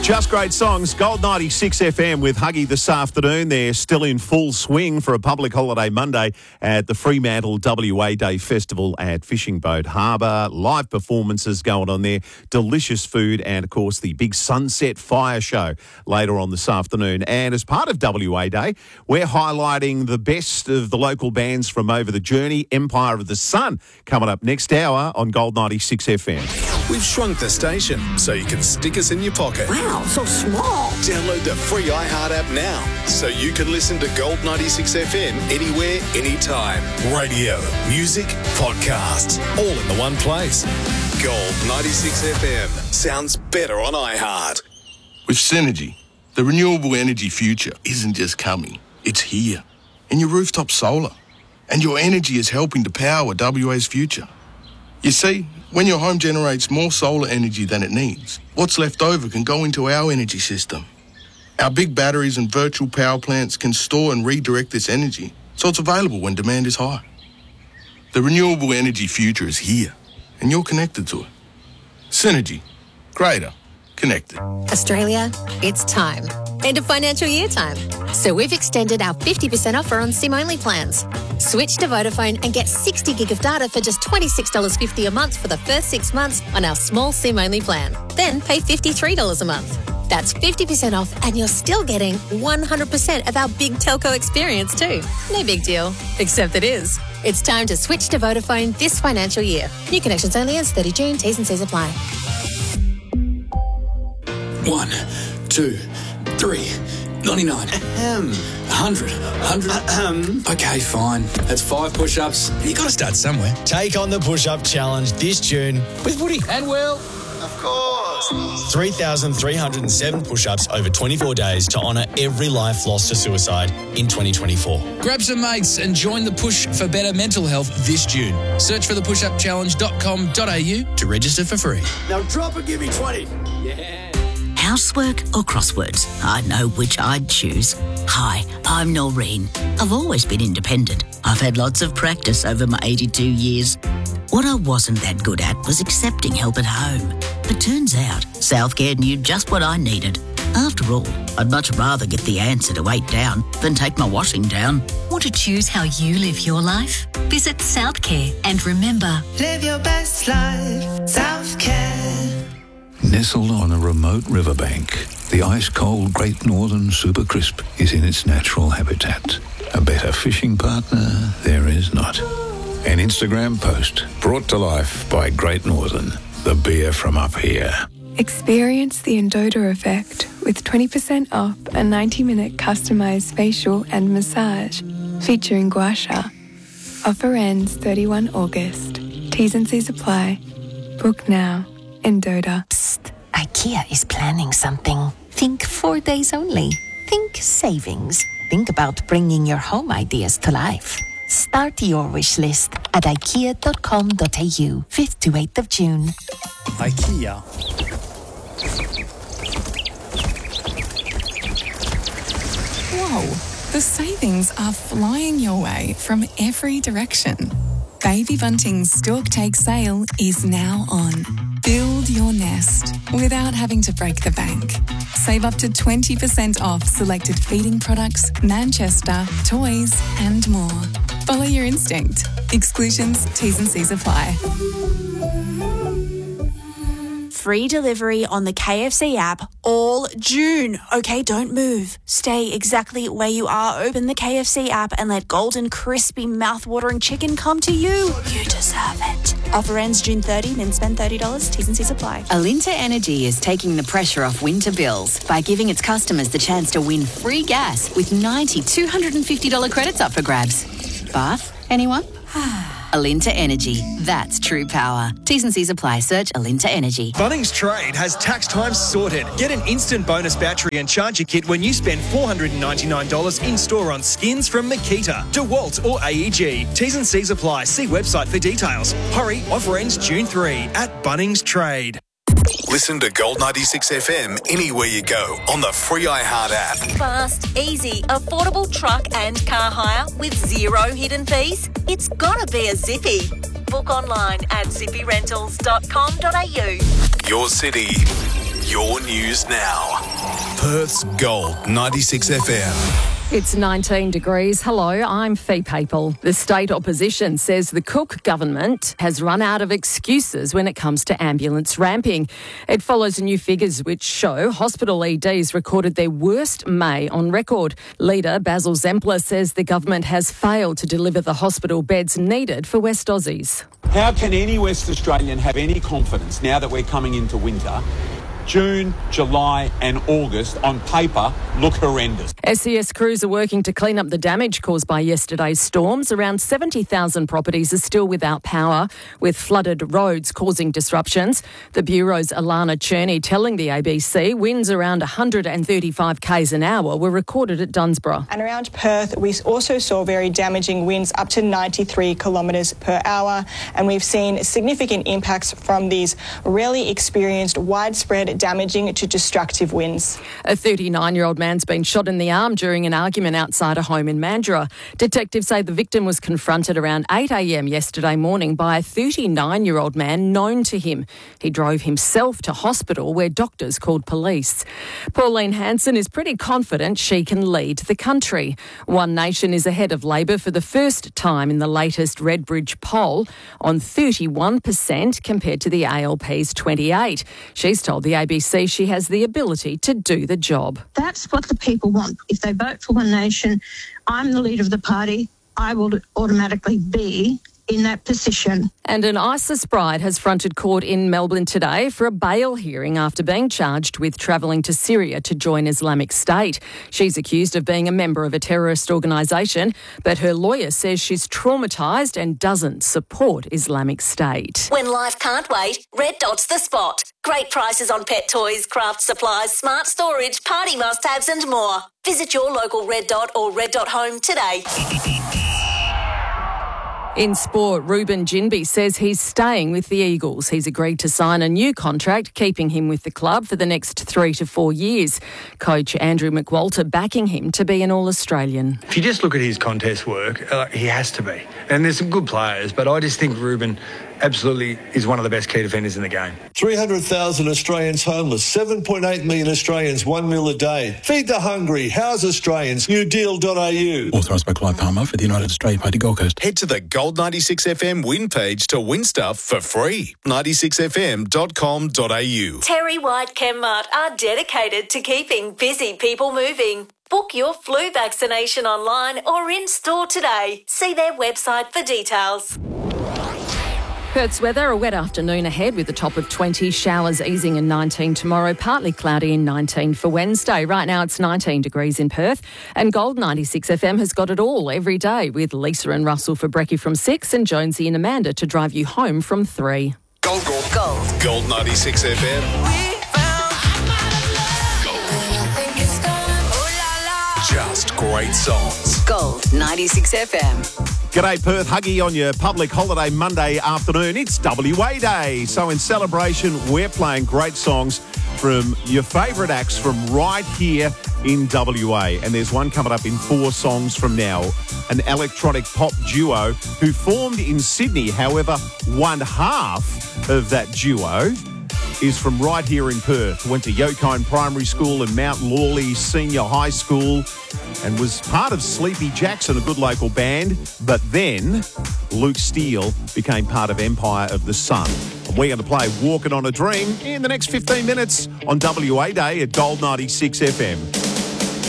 Just great songs. Gold 96 FM with Huggy this afternoon. They're still in full swing for a public holiday Monday at the Fremantle WA Day Festival at Fishing Boat Harbour. Live performances going on there, delicious food, and of course the big Sunset Fire Show later on this afternoon. And as part of WA Day, we're highlighting the best of the local bands from over the journey. Empire of the Sun coming up next hour on Gold 96 FM. We've shrunk the station so you can stick us in your pocket. Wow, so small. Download the free iHeart app now so you can listen to Gold 96 FM anywhere, anytime. Radio, music, podcasts, all in the one place. Gold 96 FM sounds better on iHeart. With Synergy, the renewable energy future isn't just coming, it's here. In your rooftop solar. And your energy is helping to power WA's future. You see, when your home generates more solar energy than it needs, what's left over can go into our energy system. Our big batteries and virtual power plants can store and redirect this energy, so it's available when demand is high. The renewable energy future is here, and you're connected to it. Synergy. Greater. Connected. Australia, it's time. End of financial year time. So we've extended our 50% offer on SIM-only plans. Switch to Vodafone and get 60 gig of data for just $26.50 a month for the first 6 months on our small SIM-only plan. Then pay $53 a month. That's 50% off and you're still getting 100% of our big telco experience too. No big deal, except it is. It's time to switch to Vodafone this financial year. New connections only ends 30 June. T's and C's apply. 1, 2, 3, 99. 100. Okay, fine. That's 5 push-ups. You got to start somewhere. Take on the push-up challenge this June with Woody and Will. Of course. 3,307 push-ups over 24 days to honour every life lost to suicide in 2024. Grab some mates and join the push for better mental health this June. Search for thepushupchallenge.com.au to register for free. Now drop and give me 20. Yeah. Housework or crosswords? I know which I'd choose. Hi, I'm Noreen. I've always been independent. I've had lots of practice over my 82 years. What I wasn't that good at was accepting help at home. But turns out, Southcare knew just what I needed. After all, I'd much rather get the answer to 8 down than take my washing down. Want to choose how you live your life? Visit Southcare and remember, live your best life, Southcare. Nestled on a remote riverbank, the ice-cold Great Northern Super Crisp is in its natural habitat. A better fishing partner there is not. An Instagram post brought to life by Great Northern, the beer from up here. Experience the Endota effect with 20% off a 90-minute customised facial and massage featuring gua sha. Offer ends 31 August. T's and C's apply. Book now. Endota. Psst, IKEA is planning something. Think 4 days only. Think savings. Think about bringing your home ideas to life. Start your wish list at ikea.com.au, 5th to 8th of June. IKEA. Whoa, the savings are flying your way from every direction. Baby Bunting's Stork Take sale is now on. Build your nest without having to break the bank. Save up to 20% off selected feeding products, Manchester, toys and more. Follow your instinct. Exclusions, T's and C's apply. Free delivery on the KFC app all June. Okay, don't move. Stay exactly where you are. Open the KFC app and let golden, crispy, mouth-watering chicken come to you. You deserve it. Offer ends June 30, then spend $30. T's and C's apply. Alinta Energy is taking the pressure off winter bills by giving its customers the chance to win free gas with 90 $250 credits up for grabs. Bath? Anyone? Alinta Energy. That's true power. T's and C's apply. Search Alinta Energy. Bunnings Trade has tax time sorted. Get an instant bonus battery and charger kit when you spend $499 in-store on skins from Makita, DeWalt or AEG. T's and C's apply. See website for details. Hurry, offer ends June 3 at Bunnings Trade. Listen to Gold 96 FM anywhere you go on the free iHeart app. Fast, easy, affordable truck and car hire with zero hidden fees? It's gotta be a Zippy. Book online at zippyrentals.com.au. Your city, Your news now. Perth's Gold 96 FM. It's 19 degrees. Hello, I'm Fee Papal. The state opposition says the Cook government has run out of excuses when it comes to ambulance ramping. It follows new figures which show hospital EDs recorded their worst May on record. Leader Basil Zempler says the government has failed to deliver the hospital beds needed for West Aussies. How can any West Australian have any confidence now that we're coming into winter? June, July and August, on paper, look horrendous. SES crews are working to clean up the damage caused by yesterday's storms. Around 70,000 properties are still without power, with flooded roads causing disruptions. The Bureau's Alana Cherney telling the ABC winds around 135 k's an hour were recorded at Dunsborough. And around Perth, we also saw very damaging winds up to 93 kilometres per hour. And we've seen significant impacts from these rarely experienced widespread damaging to destructive winds. A 39-year-old man's been shot in the arm during an argument outside a home in Mandurah. Detectives say the victim was confronted around 8 a.m. yesterday morning by a 39-year-old man known to him. He drove himself to hospital where doctors called police. Pauline Hanson is pretty confident she can lead the country. One Nation is ahead of Labor for the first time in the latest Redbridge poll on 31% compared to the ALP's 28%. She's told the ABC she has the ability to do the job. That's what the people want. If they vote for One Nation, I'm the leader of the party, I will automatically be in that position. And an ISIS bride has fronted court in Melbourne today for a bail hearing after being charged with travelling to Syria to join Islamic State. She's accused of being a member of a terrorist organisation, but her lawyer says she's traumatised and doesn't support Islamic State. When life can't wait, Red Dot's the spot. Great prices on pet toys, craft supplies, smart storage, party must-haves and more. Visit your local Red Dot or Red Dot Home today. In sport, Ruben Ginbey says he's staying with the Eagles. He's agreed to sign a new contract, keeping him with the club for the next 3 to 4 years. Coach Andrew McWalter backing him to be an All-Australian. If you just look at his contest work, he has to be. And there's some good players, but I just think Ruben absolutely is one of the best key defenders in the game. 300,000 Australians homeless, 7.8 million Australians, 1 meal a day. Feed the hungry, house Australians, newdeal.au. Authorised by Clive Palmer for the United Australia Party Gold Coast. Head to the Gold 96 FM win page to win stuff for free. 96fm.com.au. Terry White Chemmart are dedicated to keeping busy people moving. Book your flu vaccination online or in-store today. See their website for details. Perth's weather, a wet afternoon ahead with a top of 20, showers easing in 19 tomorrow, partly cloudy in 19 for Wednesday. Right now it's 19 degrees in Perth, and Gold 96 FM has got it all every day with Lisa and Russell for brekkie from 6 and Jonesy and Amanda to drive you home from 3. Gold. Gold 96 FM. Just great songs. Gold 96 FM. G'day Perth, Huggy on your public holiday Monday afternoon. It's WA Day. So in celebration, we're playing great songs from your favourite acts from right here in WA. And there's one coming up in 4 songs from now. An electronic pop duo who formed in Sydney. However, one half of that duo is from right here in Perth. Went to Yokine Primary School and Mount Lawley Senior High School and was part of Sleepy Jackson, a good local band. But then Luke Steele became part of Empire of the Sun. And we're going to play Walking on a Dream in the next 15 minutes on WA Day at Gold 96 FM.